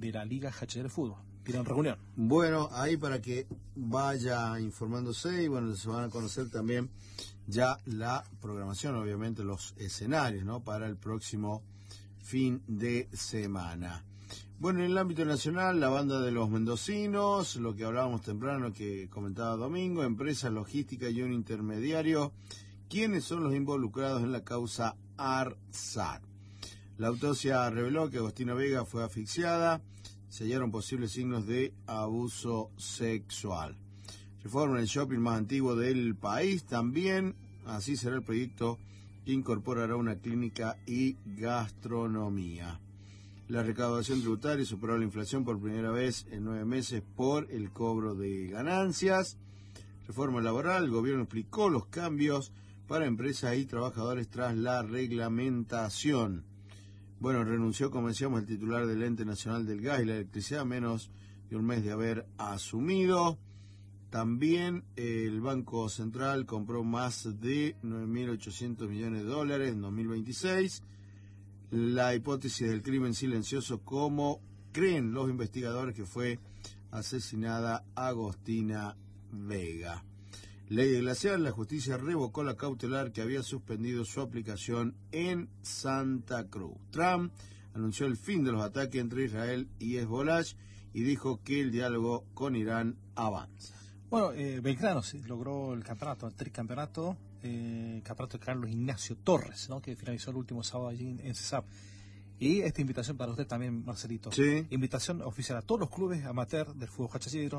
de la Liga Hachallero de Fútbol. Tienen reunión. Bueno, ahí para que vaya informándose y bueno, se van a conocer también ya la programación, obviamente los escenarios, ¿no? Para el próximo fin de semana. Bueno, en el ámbito nacional, la banda de los mendocinos, lo que hablábamos temprano, que comentaba Domingo, empresa logística y un intermediario, ¿quiénes son los involucrados en la causa ARSAT? La autopsia reveló que Agostina Vega fue asfixiada, se hallaron posibles signos de abuso sexual. Reforma el shopping más antiguo del país, también así será el proyecto que incorporará una clínica y gastronomía. La recaudación tributaria superó la inflación por primera vez en 9 meses por el cobro de ganancias. Reforma laboral, el gobierno explicó los cambios para empresas y trabajadores tras la reglamentación. Bueno, renunció, como decíamos, el titular del Ente Nacional del Gas y la Electricidad, a menos de un mes de haber asumido. También el Banco Central compró más de 9.800 millones de dólares en 2026. La hipótesis del crimen silencioso, como creen los investigadores que fue asesinada Agostina Vega. Ley de glaciar, la justicia revocó la cautelar que había suspendido su aplicación en Santa Cruz. Trump anunció el fin de los ataques entre Israel y Hezbollah y dijo que el diálogo con Irán avanza. Bueno, Belgrano logró el campeonato, el tricampeonato, campeonato de Carlos Ignacio Torres, ¿no? Que finalizó el último sábado allí en CESAP. Y esta invitación para usted también, Marcelito. Sí. Invitación oficial a todos los clubes amateur del fútbol hachallero.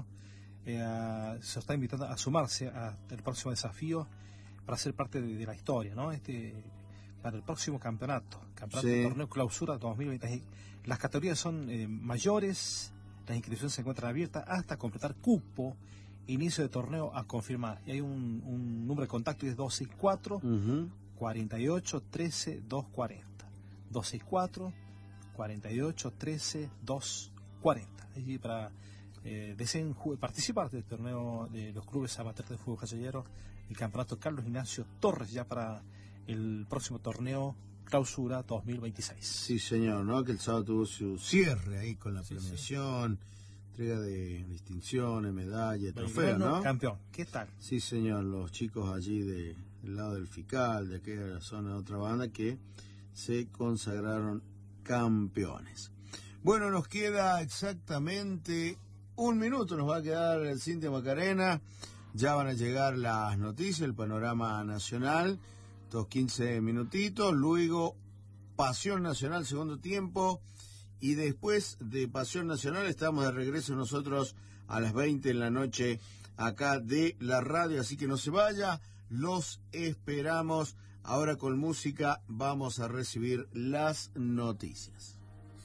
Se está invitando a sumarse al próximo desafío para ser parte de la historia, ¿no? Para el próximo campeonato Sí. de torneo clausura 2020. Las categorías son mayores, las inscripciones se encuentran abiertas hasta completar cupo, inicio de torneo a confirmar. Y hay un número de contacto y es 264 48 13 240. 264 48 13 240. Allí para deseen participar del torneo de los clubes amateurs de fútbol hachallero, el campeonato Carlos Ignacio Torres, ya para el próximo torneo clausura 2026. Sí, señor, ¿no? Que el sábado tuvo su cierre ahí con la premiación, entrega de distinciones, medallas, trofeos, ¿no? Campeón, ¿qué tal? Sí, señor, los chicos allí del lado del Fical, de aquella zona de otra banda, que se consagraron campeones. Bueno, nos queda exactamente 1 minuto, nos va a quedar Cintia Macarena. Ya van a llegar las noticias, el panorama nacional, estos 15 minutitos, luego Pasión Nacional, segundo tiempo, y después de Pasión Nacional estamos de regreso nosotros a las 20 en la noche acá de la radio, así que no se vaya, los esperamos. Ahora con música vamos a recibir las noticias.